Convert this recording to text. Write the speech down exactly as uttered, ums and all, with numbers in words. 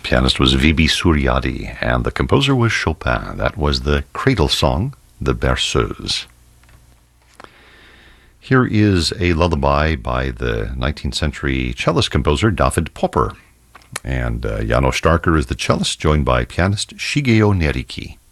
Pianist was V B Suryadi, and the composer was Chopin. That was the cradle song, the Berceuse. Here is a lullaby by the nineteenth century cellist composer David Popper. And uh, János Starker is the cellist, joined by pianist Shigeo Neriki.